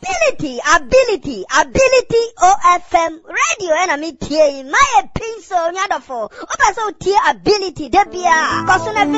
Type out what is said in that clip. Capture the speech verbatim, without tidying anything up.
ability, ability, ability O F M radio and I'm here. My pin so nyadofo. Opa so tie ability debia. Cause